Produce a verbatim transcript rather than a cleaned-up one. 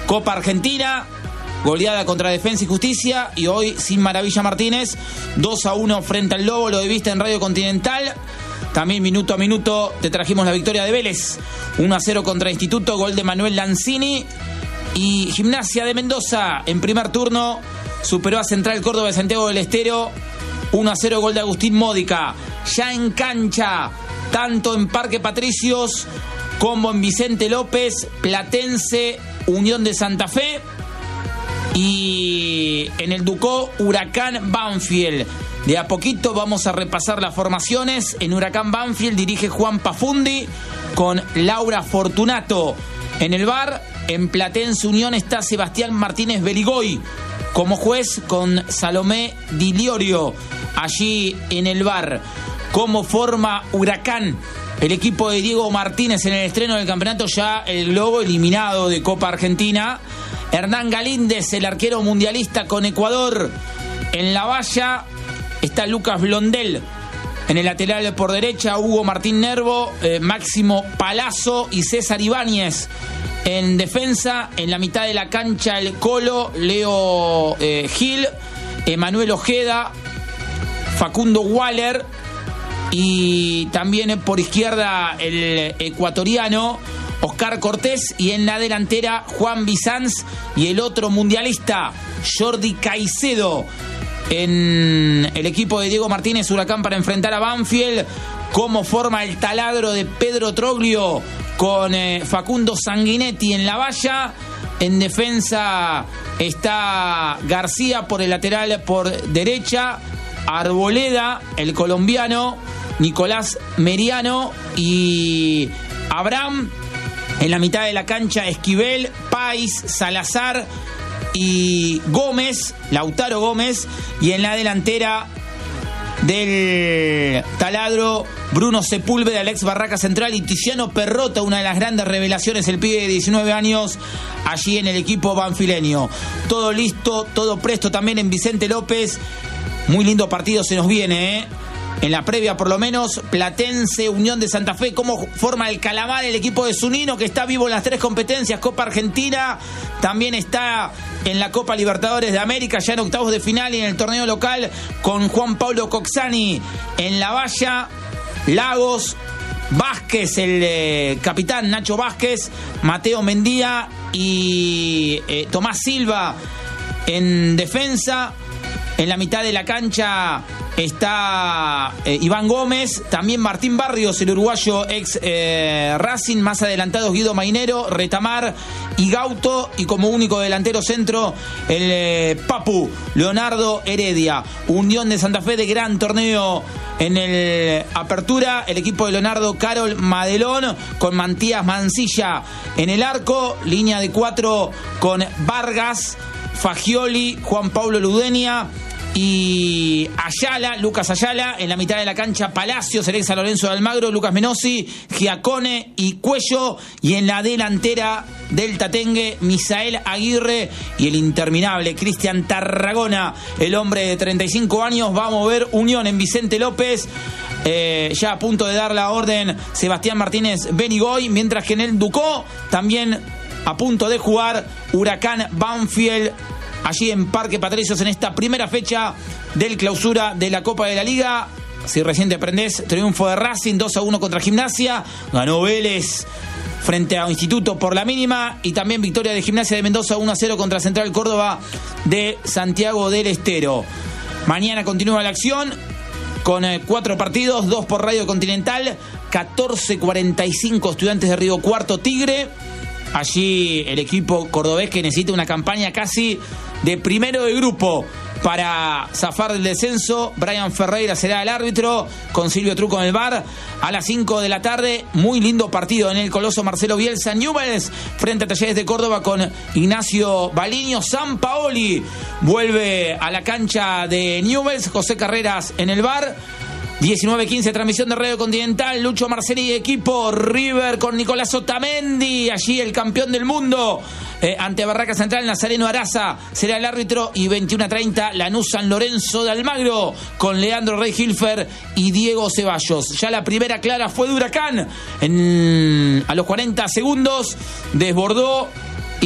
Copa Argentina, goleada contra Defensa y Justicia, y hoy sin Maravilla Martínez, dos a uno frente al Lobo. Lo de vista en Radio Continental. También minuto a minuto te trajimos la victoria de Vélez, uno a cero contra Instituto, gol de Manuel Lanzini. Y Gimnasia de Mendoza en primer turno superó a Central Córdoba de Santiago del Estero, uno a cero, gol de Agustín Módica. Ya en cancha, tanto en Parque Patricios como en Vicente López, Platense, Unión de Santa Fe, y en el Ducó, Huracán Banfield. De a poquito vamos a repasar las formaciones. En Huracán Banfield dirige Juan Pafundi con Laura Fortunato en el V A R. En Platense Unión está Sebastián Martínez Beligoy como juez, con Salomé Di Liorio allí en el V A R. ¿Cómo forma Huracán? El equipo de Diego Martínez en el estreno del campeonato, ya el Globo eliminado de Copa Argentina. Hernán Galíndez, el arquero mundialista con Ecuador. En la valla está Lucas Blondel. En el lateral por derecha, Hugo Martín Nervo, eh, Máximo Palazzo y César Ibáñez. En defensa, en la mitad de la cancha, el Colo, Leo eh, Gil, Emanuel Ojeda, Facundo Waller, y también por izquierda el ecuatoriano Oscar Cortés, y en la delantera Juan Bizanz y el otro mundialista Jordi Caicedo. En el equipo de Diego Martínez, Huracán para enfrentar a Banfield, cómo forma el taladro de Pedro Troglio con eh, Facundo Sanguinetti en la valla. En defensa está García por el lateral por derecha, Arboleda, el colombiano, Nicolás Meriano y Abraham. En la mitad de la cancha, Esquivel, Pais, Salazar y Gómez, Lautaro Gómez. Y en la delantera del taladro, Bruno Sepúlveda, Alex Barraca Central, y Tiziano Perrota, una de las grandes revelaciones, el pibe de diecinueve años, allí en el equipo banfileño. Todo listo, todo presto también en Vicente López. Muy lindo partido se nos viene, ¿eh? En la previa, por lo menos, Platense, Unión de Santa Fe. Cómo forma el calamar el equipo de Zunino, que está vivo en las tres competencias. Copa Argentina, también está en la Copa Libertadores de América, ya en octavos de final, y en el torneo local con Juan Pablo Coxani en la valla. Lagos, Vázquez, el eh, capitán Nacho Vázquez, Mateo Mendía y eh, Tomás Silva en defensa. En la mitad de la cancha está eh, Iván Gómez, también Martín Barrios, el uruguayo ex eh, Racing. Más adelantados Guido Mainero, Retamar y Gauto. Y como único delantero centro, el eh, Papu, Leonardo Heredia. Unión de Santa Fe de gran torneo en el Apertura. El equipo de Leonardo Carol Madelón con Mantías Mancilla en el arco. Línea de cuatro con Vargas, Fagioli, Juan Pablo Ludenia y Ayala, Lucas Ayala. En la mitad de la cancha, Palacios, Alexa Lorenzo de Almagro, Lucas Menossi, Giacone y Cuello. Y en la delantera del Tatengue, Misael Aguirre y el interminable Cristian Tarragona, el hombre de treinta y cinco años. Va a mover Unión en Vicente López. Eh, ya a punto de dar la orden Sebastián Martínez Benigoy, mientras que en el Ducó también a punto de jugar Huracán Banfield, allí en Parque Patricios, en esta primera fecha del clausura de la Copa de la Liga. Si recién te aprendés, triunfo de Racing dos a uno contra Gimnasia. Ganó Vélez frente a Instituto por la mínima. Y también victoria de Gimnasia de Mendoza uno a cero contra Central Córdoba de Santiago del Estero. Mañana continúa la acción con eh, cuatro partidos, dos por Radio Continental. catorce cuarenta y cinco Estudiantes de Río Cuarto Tigre. Allí el equipo cordobés, que necesita una campaña casi de primero de grupo para zafar del descenso. Brian Ferreira será el árbitro, con Silvio Truco en el V A R. A las cinco de la tarde, muy lindo partido en el Coloso Marcelo Bielsa. Newell's frente a Talleres de Córdoba con Ignacio Baliño. Sampaoli vuelve a la cancha de Newell's. José Carreras en el V A R. diecinueve quince, transmisión de Radio Continental. Lucho Marcelli, equipo River con Nicolás Otamendi, allí el campeón del mundo, eh, ante Barraca Central. Nazareno Araza será el árbitro. Y veintiuno treinta, Lanús San Lorenzo de Almagro con Leandro Rey Hilfer y Diego Ceballos. Ya la primera clara fue de Huracán. En, a los cuarenta segundos desbordó